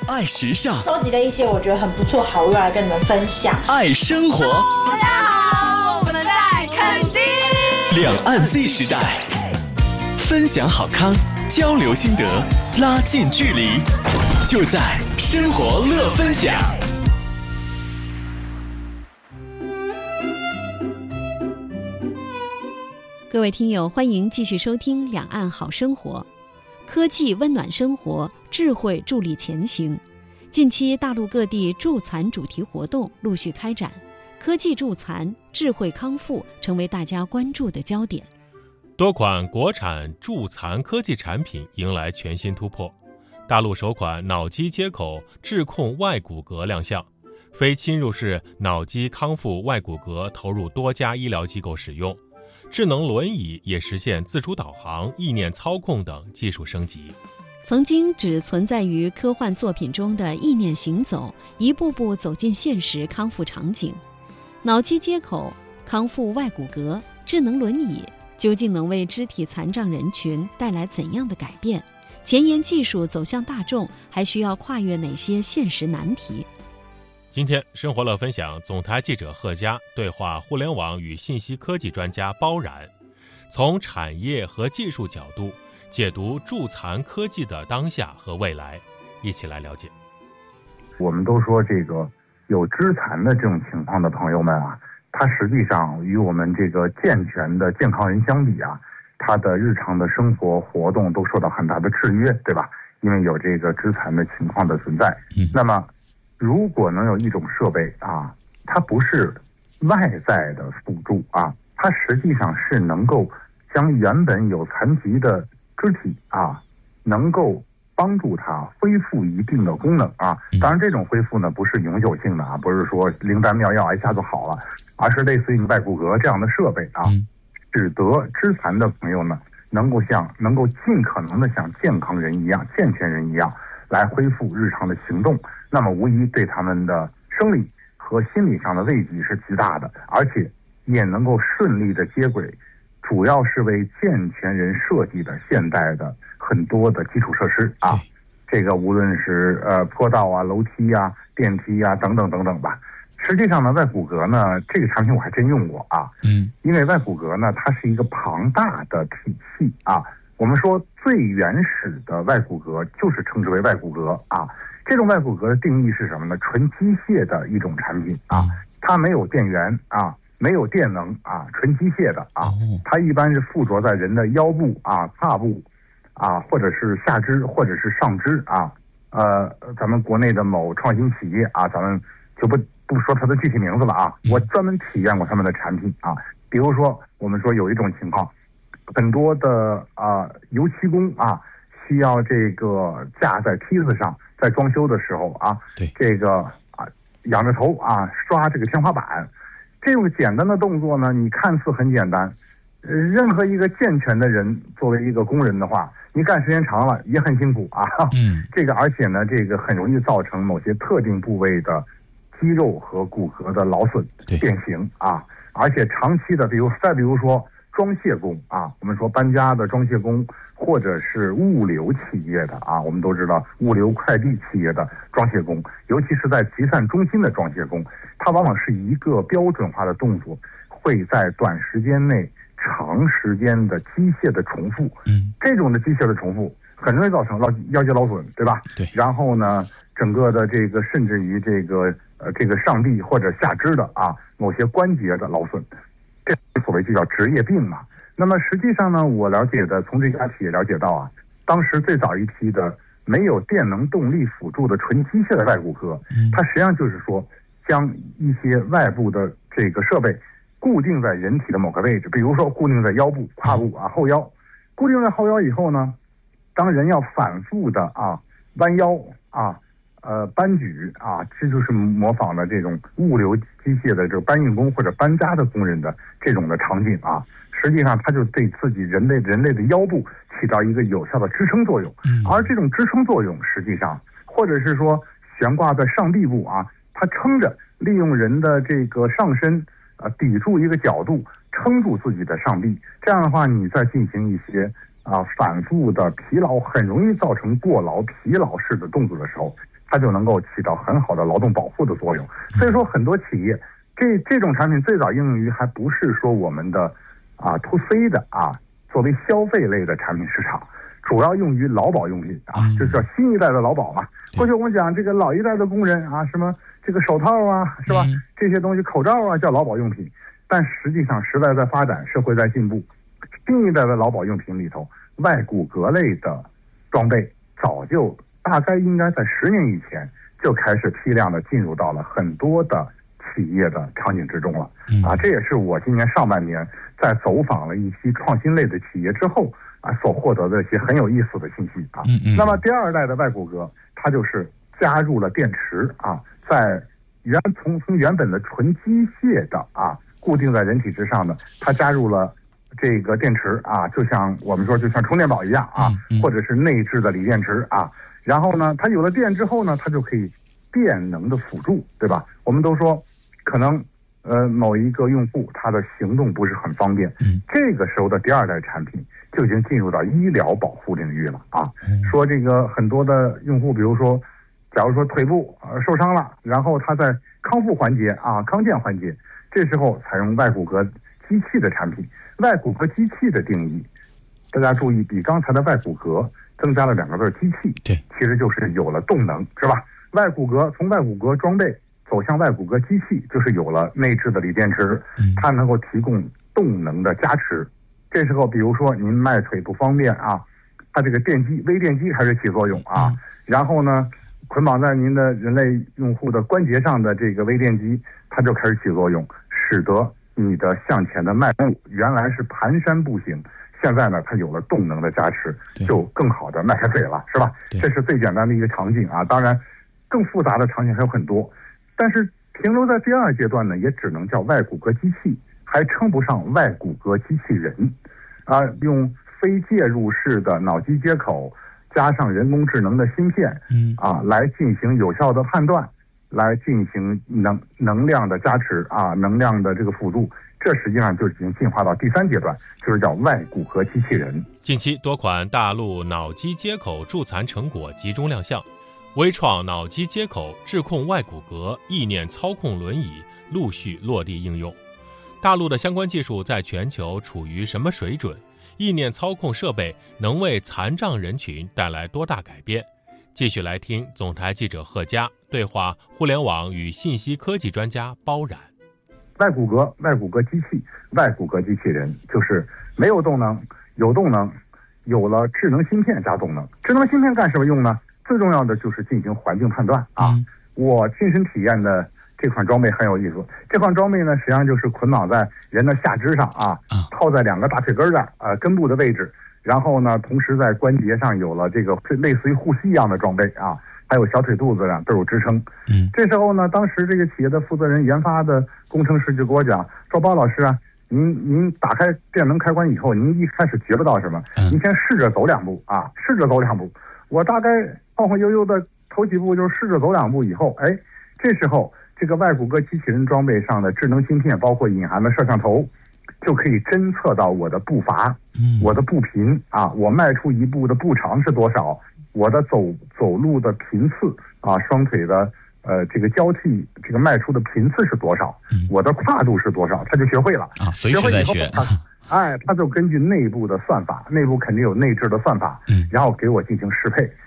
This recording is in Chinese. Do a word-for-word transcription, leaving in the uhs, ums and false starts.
爱时尚， 收集了一些我觉得很不错好物来跟你们分享。 爱生活， 大家好，我们在垦丁。 两岸 Z 时代，分享好康，交流心得，拉近距离，就在生活乐分享。 各位听友，欢迎继续收听《两岸好生活》。科技温暖生活，智慧助力前行。近期大陆各地助残主题活动陆续开展，科技助残、智慧康复成为大家关注的焦点。 多款国产助残科技产品迎来全新突破。大陆首款脑机接口智控外骨骼亮相，非侵入式脑机康复外骨骼投入多家医疗机构使用。智能轮椅也实现自主导航、意念操控等技术升级。 曾经只存在于科幻作品中的意念行走，一步步走进现实康复场景。脑机接口、康复外骨骼、智能轮椅，究竟能为肢体残障人群带来怎样的改变？前沿技术走向大众，还需要跨越哪些现实难题？ 今天生活乐分享总台记者贺佳对话互联网与信息科技专家包然，从产业和技术角度解读助残科技的当下和未来，一起来了解。 我们都说这个有肢残的这种情况的朋友们啊，他实际上与我们这个健全的健康人相比啊，他的日常的生活活动都受到很大的制约，对吧？因为有这个肢残的情况的存在。嗯、那么如果能有一种设备啊，它不是外在的辅助啊，它实际上是能够将原本有残疾的肢体啊，能够帮助它恢复一定的功能啊。当然，这种恢复呢不是永久性的啊，不是说灵丹妙药一下就好了，而是类似于外骨骼这样的设备啊，使得肢残的朋友呢能够像能够尽可能的像健康人一样、健全人一样来恢复日常的行动。那么无疑对他们的生理和心理上的慰藉是极大的，而且也能够顺利的接轨主要是为健全人设计的现代的很多的基础设施啊，这个无论是呃坡道啊、楼梯啊、电梯啊等等等等吧。实际上呢，外骨骼呢这个产品我还真用过啊，嗯，因为外骨骼呢它是一个庞大的体系啊。我们说最原始的外骨骼就是称之为外骨骼啊。这种外骨骼的定义是什么呢？纯机械的一种产品啊，它没有电源啊，没有电能啊，纯机械的啊。它一般是附着在人的腰部啊、胯部啊，或者是下肢，或者是上肢啊。呃，咱们国内的某创新企业啊，咱们就不不说它的具体名字了啊。我专门体验过他们的产品啊。比如说，我们说有一种情况，很多的啊、呃、油漆工啊，需要这个架在梯子上。在装修的时候啊，对这个啊，仰着头啊刷这个天花板，这种简单的动作呢，你看似很简单，呃，任何一个健全的人作为一个工人的话，你干时间长了也很辛苦啊。嗯，这个而且呢，这个很容易造成某些特定部位的肌肉和骨骼的劳损、变形啊，而且长期的，比如再比如说装卸工啊，我们说搬家的装卸工。或者是物流企业的啊，我们都知道物流快递企业的装卸工，尤其是在集散中心的装卸工，它往往是一个标准化的动作，会在短时间内长时间的机械的重复。嗯，这种的机械的重复很容易造成劳腰肌劳损，对吧？对。然后呢，整个的这个甚至于这个呃这个上臂或者下肢的啊某些关节的劳损，这所谓就叫职业病嘛。那么实际上呢，我了解的，从这家企业了解到啊，当时最早一批的没有电能动力辅助的纯机械的外骨骼，它实际上就是说将一些外部的这个设备固定在人体的某个位置，比如说固定在腰部、胯部啊、后腰，固定在后腰以后呢，当人要反复的啊弯腰啊、呃搬举啊，这就是模仿了这种物流机械的这个搬运工或者搬家的工人的这种的场景啊。实际上它就对自己人类人类的腰部起到一个有效的支撑作用，而这种支撑作用实际上或者是说悬挂在上臂部啊，它撑着利用人的这个上身啊、呃、抵住一个角度撑住自己的上臂，这样的话你再进行一些啊反复的疲劳，很容易造成过劳疲劳式的动作的时候，它就能够起到很好的劳动保护的作用。所以说很多企业这这种产品最早应用于还不是说我们的啊 to C 的啊作为消费类的产品市场，主要用于劳保用品啊，就是叫新一代的劳保嘛。过去我们讲这个老一代的工人啊，什么这个手套啊，是吧？这些东西口罩啊叫劳保用品，但实际上时代在发展，社会在进步，新一代的劳保用品里头，外骨骼类的装备早就大概应该在十年以前就开始批量的进入到了很多的企业的场景之中了啊。这也是我今年上半年在走访了一批创新类的企业之后啊所获得的一些很有意思的信息啊。那么第二代的外骨骼，它就是加入了电池啊，在原从从原本的纯机械的啊固定在人体之上的，它加入了这个电池啊，就像我们说就像充电宝一样啊，或者是内置的锂电池啊。然后呢，它有了电之后呢，它就可以电能的辅助，对吧？我们都说可能呃某一个用户他的行动不是很方便，这个时候的第二代产品就已经进入到医疗保护领域了啊。说这个很多的用户，比如说假如说腿部呃受伤了，然后他在康复环节啊康健环节，这时候采用外骨骼机器的产品。外骨骼机器的定义，大家注意，比刚才的外骨骼增加了两个字机器， 对， 其实就是有了动能，是吧？外骨骼从外骨骼装备走向外骨骼机器，就是有了内置的锂电池，它能够提供动能的加持。这时候比如说您迈腿不方便啊，它这个电机微电机开始起作用啊，然后呢捆绑在您的人类用户的关节上的这个微电机，它就开始起作用，使得你的向前的迈步原来是蹒跚步行，现在呢它有了动能的加持，就更好的迈开腿了，是吧？这是最简单的一个场景啊。当然更复杂的场景还有很多，但是停留在第二阶段呢，也只能叫外骨骼机器，还称不上外骨骼机器人啊。用非介入式的脑机接口加上人工智能的芯片，嗯啊，来进行有效的判断，来进行能能量的加持啊，能量的这个辅助，这实际上就已经进化到第三阶段，就是叫外骨骼机器人。 近期多款大陆脑机接口助残成果集中亮相，微创脑机接口智控外骨骼意念操控轮椅陆续落地应用。大陆的相关技术在全球处于什么水准？意念操控设备能为残障人群带来多大改变？继续来听总台记者贺佳对话互联网与信息科技专家包冉。 外骨骼、外骨骼机器、外骨骼机器人，就是没有动能，有动能，有了智能芯片加动能。智能芯片干什么用呢？最重要的就是进行环境判断啊。嗯、我亲身体验的这款装备很有意思。这款装备呢，实际上就是捆绑在人的下肢上啊，套在两个大腿根的呃根部的位置，然后呢，同时在关节上有了这个类似于护膝一样的装备啊，还有小腿肚子上都有支撑。嗯，这时候呢，当时这个企业的负责人研发的工程师就给我讲说：“包老师啊，您您打开电能开关以后，您一开始觉不到什么，您先试着走两步啊，试着走两步。我大概晃晃悠悠的头几步就试着走两步以后，哎，这时候。”这个外骨骼机器人装备上的智能芯片，包括隐含的摄像头，就可以侦测到我的步伐、嗯、我的步频啊，我迈出一步的步长是多少，我的走走路的频次啊，双腿的呃这个交替这个迈出的频次是多少，嗯、我的跨度是多少，他就学会了啊，随时在学。 哎，他就根据内部的算法，内部肯定有内置的算法，嗯，然后给我进行适配。